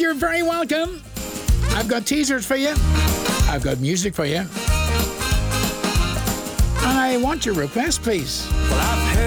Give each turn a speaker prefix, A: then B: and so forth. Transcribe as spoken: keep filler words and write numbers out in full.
A: you're very welcome. I've got teasers for you. I've got music for you. And I want your request, please.
B: Well, I've heard